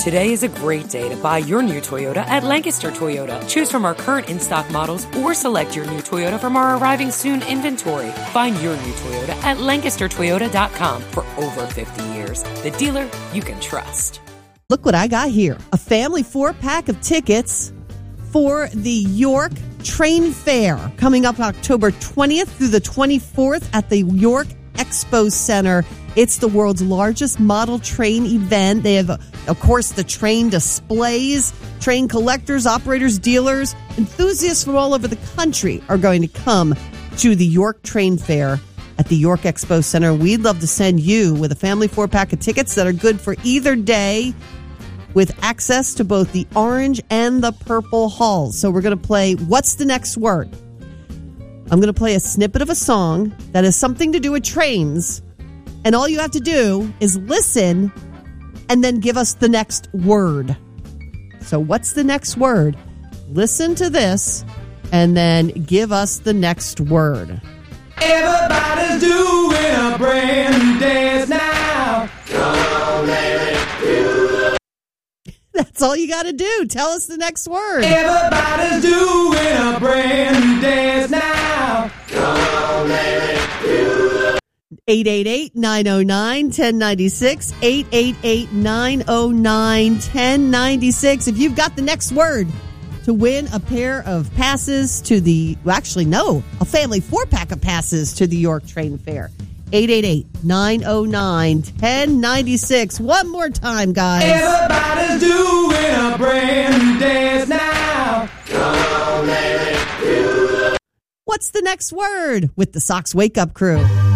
Today is a great day to buy your new Toyota at Lancaster Toyota. Choose from our current in-stock models or select your new Toyota from our arriving soon inventory. Find your new Toyota at LancasterToyota.com. For over 50 years, the dealer you can trust. Look what I got here. A family 4-pack of tickets for the York Train Fair coming up October 20th through the 24th at the York Expo Center. It's the world's largest model train event. They have, of course, the train displays. Train collectors, operators, dealers, enthusiasts from all over the country are going to come to the York Train Fair at the York Expo Center. We'd love to send you with a family 4-pack of tickets that are good for either day, with access to both the orange and the purple halls. So we're going to play What's the Next Word? I'm going to play a snippet of a song that has something to do with trains. And all you have to do is listen and then give us the next word. So what's the next word? Listen to this and then give us the next word. Everybody's doing a brand new dance now. Come on, baby, do the... That's all you got to do. Tell us the next word. Everybody's doing a brand new dance now. Come on, baby, do the... 888-909-1096. 888-909-1096. If you've got the next word to win a pair of passes to the... Well, actually, no. A family 4-pack of passes to the York Train Fair. 888-909-1096. One more time, guys. Everybody's doing a brand new dance now. Come on, baby, do the... What's the next word with the Sox Wake Up Crew?